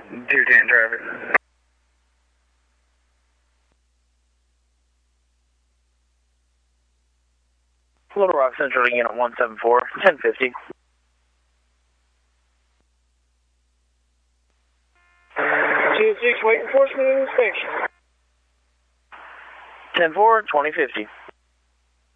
210 traffic. Little Rock Central Unit 174, 1050. 2-6, wait enforcement and inspection. 10-4, 2050.